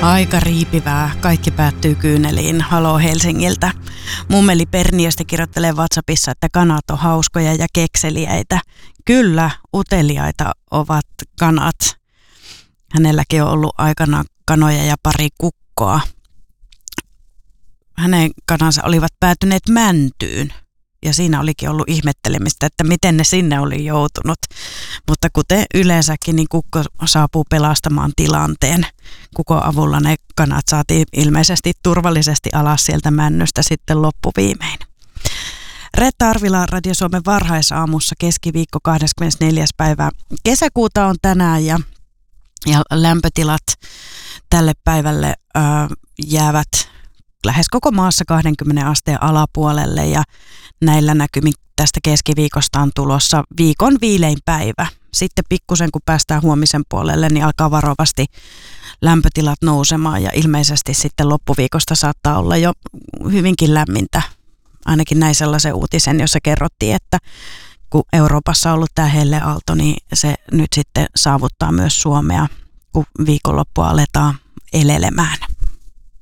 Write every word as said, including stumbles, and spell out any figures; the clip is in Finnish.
Aika riipivää. Kaikki päättyy kyyneliin. Halo Helsingiltä. Mummeli Perniöstä kirjoittelee WhatsAppissa, että kanat on hauskoja ja kekseliäitä. Kyllä, uteliaita ovat kanat. Hänelläkin on ollut aikana kanoja ja pari kukkoa. Hänen kanansa olivat päätyneet mäntyyn. Ja siinä olikin ollut ihmettelemistä, että miten ne sinne oli joutunut. Mutta kuten yleensäkin, niin kukko saapuu pelastamaan tilanteen. Kukon avulla ne kanat saatiin ilmeisesti turvallisesti alas sieltä männystä sitten loppuviimein. Reetta Arvila Radio Suomen varhaisaamussa, keskiviikko kahdeskymmenesneljäs päivä kesäkuuta on tänään ja, ja lämpötilat tälle päivälle ää, jäävät lähes koko maassa kaksikymmentä asteen alapuolelle ja näillä näkymin tästä keskiviikosta on tulossa viikon viilein päivä. Sitten pikkusen kun päästään huomisen puolelle, niin alkaa varovasti lämpötilat nousemaan ja ilmeisesti sitten loppuviikosta saattaa olla jo hyvinkin lämmintä. Ainakin näin sellaisen uutisen, jossa kerrottiin, että kun Euroopassa on ollut tämä helleaalto, niin se nyt sitten saavuttaa myös Suomea, kun viikonloppua aletaan elelemään.